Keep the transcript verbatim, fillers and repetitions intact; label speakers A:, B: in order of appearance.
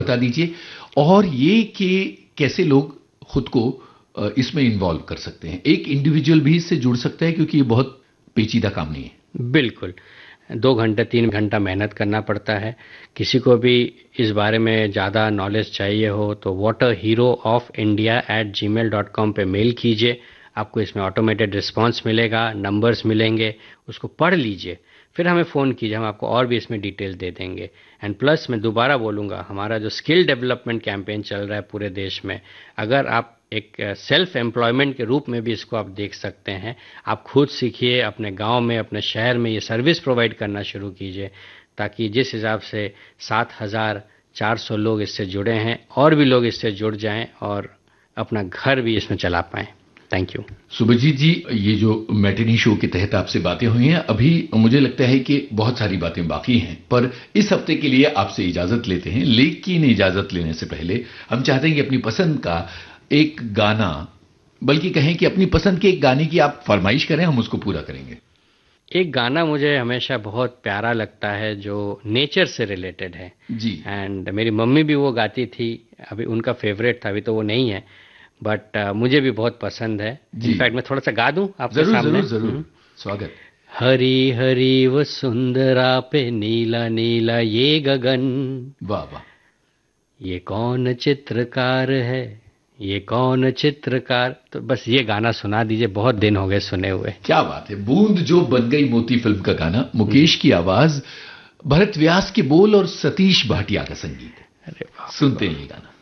A: बता दीजिए, और ये कि कैसे लोग खुद को इसमें इन्वॉल्व कर सकते हैं। एक इंडिविजुअल भी इससे जुड़ सकता है क्योंकि ये बहुत पेचीदा काम नहीं है।
B: बिल्कुल, दो घंटे तीन घंटा मेहनत करना पड़ता है। किसी को भी इस बारे में ज़्यादा नॉलेज चाहिए हो तो water hero of India at ji mail dot com पर मेल कीजिए। आपको इसमें ऑटोमेटेड रिस्पांस मिलेगा, नंबर्स मिलेंगे, उसको पढ़ लीजिए, फिर हमें फ़ोन कीजिए, हम आपको और भी इसमें डिटेल दे देंगे। एंड प्लस मैं दोबारा बोलूँगा, हमारा जो स्किल डेवलपमेंट कैंपेन चल रहा है पूरे देश में, अगर आप एक सेल्फ एम्प्लॉयमेंट के रूप में भी इसको आप देख सकते हैं। आप खुद सीखिए, अपने गांव में, अपने शहर में ये सर्विस प्रोवाइड करना शुरू कीजिए, ताकि जिस हिसाब से सात हज़ार चार सौ लोग इससे जुड़े हैं, और भी लोग इससे जुड़ जाएं और अपना घर भी इसमें चला पाएं। Thank you.
A: सुभजीत जी, ये जो मैटिनी शो के तहत आपसे बातें हुई हैं, अभी मुझे लगता है कि बहुत सारी बातें बाकी हैं, पर इस हफ्ते के लिए आपसे इजाजत लेते हैं। लेकिन इजाजत लेने से पहले हम चाहते हैं कि अपनी पसंद का एक गाना, बल्कि कहें कि अपनी पसंद के एक गाने की आप फरमाइश करें, हम उसको पूरा करेंगे।
B: एक गाना मुझे हमेशा बहुत प्यारा लगता है जो नेचर से रिलेटेड है
A: जी,
B: एंड मेरी मम्मी भी वो गाती थी, अभी उनका फेवरेट था, अभी तो वो नहीं है, बट uh, मुझे भी बहुत पसंद है। इनफैक्ट मैं थोड़ा सा गा दूं आपके
A: जरूर,
B: सामने।
A: जरूर जरूर, स्वागत।
B: हरी हरी वो सुंदरा पे नीला नीला ये गगन,
A: वाह वाह,
B: ये कौन चित्रकार है, ये कौन चित्रकार। तो बस ये गाना सुना दीजिए, बहुत दिन हो गए सुने हुए।
A: क्या बात है। बूंद जो बन गई मोती फिल्म का गाना, मुकेश की आवाज, भरत व्यास के बोल और सतीश भाटिया का संगीत।
B: अरे वाह,
A: सुनते हैं ये गाना।